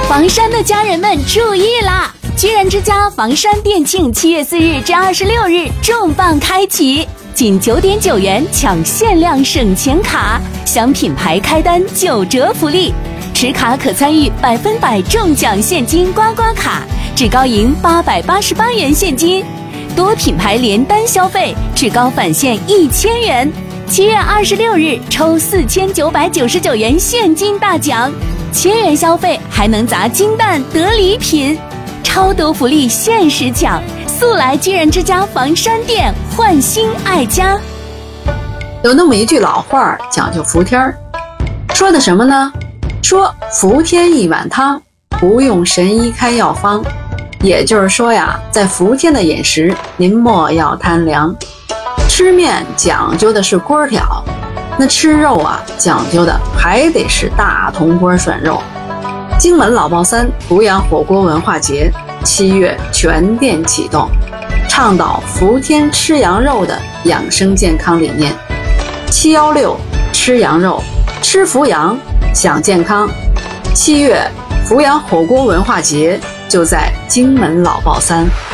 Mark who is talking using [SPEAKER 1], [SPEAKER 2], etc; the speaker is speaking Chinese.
[SPEAKER 1] 房山的家人们注意啦！居然之家房山店庆7月4日至26日重磅开启，仅9.9元抢限量省钱卡，享品牌开单9折福利，持卡可参与100%中奖现金刮刮卡，至高赢888元现金，多品牌连单消费至高返现1000元。7月26日抽4999元现金大奖，1000元消费还能砸金蛋得礼品，超多福利限时抢，速来居然之家房山店焕新爱家。
[SPEAKER 2] 有那么一句老话讲究伏天，说的什么呢？说伏天一碗汤，不用神医开药方。也就是说呀，在伏天的饮食，您莫要贪凉。吃面讲究的是锅条，那吃肉啊，讲究的还得是大铜锅涮肉。荆门老爆3阜阳火锅文化节7月全店启动，倡导伏天吃羊肉的养生健康理念。716吃羊肉，吃伏阳，享健康。7月阜阳火锅文化节就在荆门老爆3。